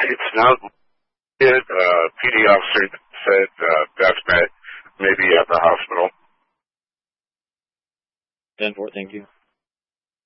It's not it. PD officer said that's maybe at the hospital. 10-4, thank you.